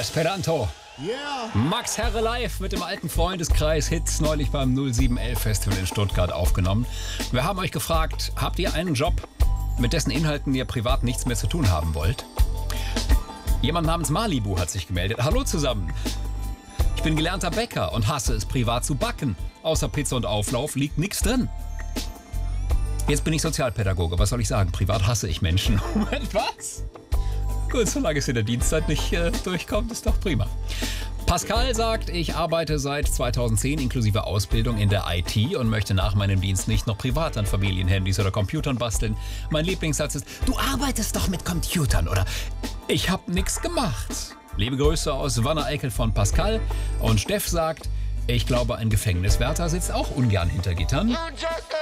Esperanto. Yeah. Max Herre live mit dem alten Freundeskreis Hits neulich beim 0711 Festival in Stuttgart aufgenommen. Wir haben euch gefragt, habt ihr einen Job, mit dessen Inhalten ihr privat nichts mehr zu tun haben wollt? Jemand namens Malibu hat sich gemeldet. Hallo zusammen. Ich bin gelernter Bäcker und hasse es privat zu backen. Außer Pizza und Auflauf liegt nichts drin. Jetzt bin ich Sozialpädagoge. Was soll ich sagen? Privat hasse ich Menschen. Moment, was? Gut, solange es in der Dienstzeit nicht durchkommt, ist doch prima. Pascal sagt, ich arbeite seit 2010 inklusive Ausbildung in der IT und möchte nach meinem Dienst nicht noch privat an Familienhandys oder Computern basteln. Mein Lieblingssatz ist, du arbeitest doch mit Computern, oder? Ich hab nix gemacht. Liebe Grüße aus Wanne-Eickel von Pascal. Und Steff sagt, ich glaube, ein Gefängniswärter sitzt auch ungern hinter Gittern.